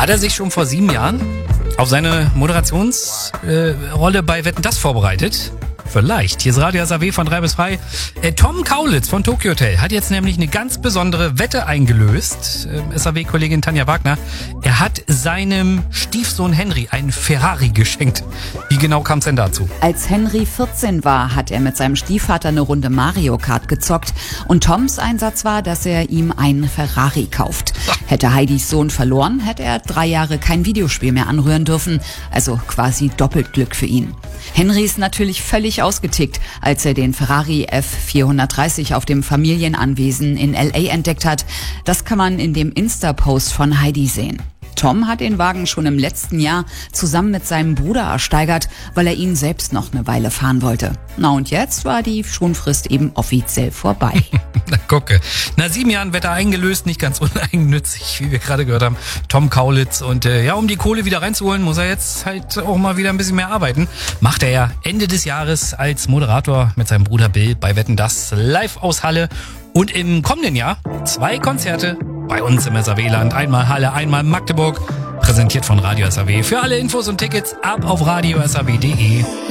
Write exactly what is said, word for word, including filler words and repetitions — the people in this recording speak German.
Hat er sich schon vor sieben Jahren auf seine Moderationsrolle äh, bei Wetten, das vorbereitet? Vielleicht. Hier ist Radio S A W von drei bis frei. Äh, Tom Kaulitz von Tokyo Hotel hat jetzt nämlich eine ganz besondere Wette eingelöst. Äh, S A W-Kollegin Tanja Wagner. Er hat seinem Stiefsohn Henry einen Ferrari geschenkt. Wie genau kam es denn dazu? Als Henry vierzehn war, hat er mit seinem Stiefvater eine Runde Mario Kart gezockt. Und Toms Einsatz war, dass er ihm einen Ferrari kauft. Hätte Heidis Sohn verloren, hätte er drei Jahre kein Videospiel mehr anrühren dürfen. Also quasi doppelt Glück für ihn. Henry ist natürlich völlig ausgetickt, als er den Ferrari F vierhundertdreißig auf dem Familienanwesen in L A entdeckt hat. Das kann man in dem Insta-Post von Heidi sehen. Tom hat den Wagen schon im letzten Jahr zusammen mit seinem Bruder ersteigert, weil er ihn selbst noch eine Weile fahren wollte. Na und jetzt war die Schonfrist eben offiziell vorbei. Na gucke, nach sieben Jahren Wetter eingelöst, nicht ganz uneigennützig, wie wir gerade gehört haben. Tom Kaulitz und äh, ja, um die Kohle wieder reinzuholen, muss er jetzt halt auch mal wieder ein bisschen mehr arbeiten. Macht er ja Ende des Jahres als Moderator mit seinem Bruder Bill bei Wetten, das live aus Halle. Und im kommenden Jahr zwei Konzerte bei uns im S A W-Land. Einmal Halle, einmal Magdeburg. Präsentiert von Radio S A W. Für alle Infos und Tickets ab auf radio s a w punkt d e.